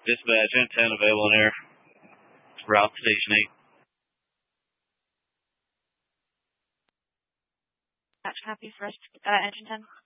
Dispatch, N10 available in air. Route Station 8. Dispatch, copy first, engine 10.